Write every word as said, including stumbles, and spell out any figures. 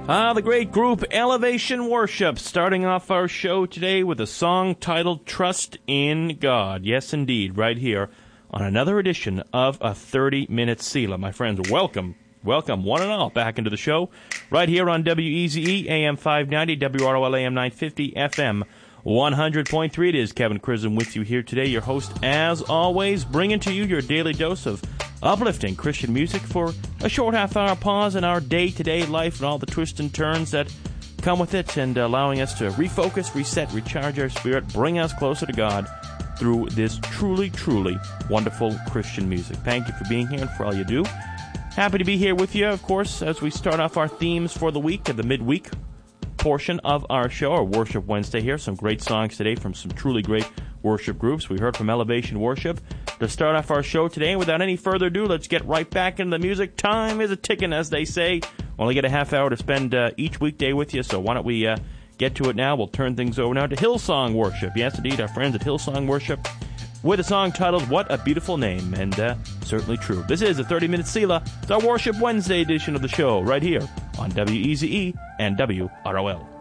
Ah, the great group Elevation Worship, starting off our show today with a song titled Trust in God. Yes, indeed, right here on another edition of a thirty-minute Selah. My friends, welcome, welcome, one and all, back into the show, right here on W E Z E, A M five ninety, W R O L A M nine fifty, F M one hundred point three. It is Kevin Chrism with you here today, your host, as always, bringing to you your daily dose of uplifting Christian music for a short half-hour pause in our day-to-day life and all the twists and turns that come with it, and allowing us to refocus, reset, recharge our spirit, bring us closer to God through this truly, truly wonderful Christian music. Thank you for being here and for all you do. Happy to be here with you, of course, as we start off our themes for the week of the midweek portion of our show, our Worship Wednesday here. Some great songs today from some truly great worship groups. We heard from Elevation Worship to start off our show today. Without any further ado, let's get right back into the music. Time is a-ticking, as they say. Only get a half hour to spend uh, each weekday with you, so why don't we uh, get to it now. We'll turn things over now to Hillsong Worship. Yes, indeed, our friends at Hillsong Worship with a song titled What a Beautiful Name, and uh, certainly true. This is a thirty-minute Selah. It's our Worship Wednesday edition of the show right here on W E Z E and W R O L.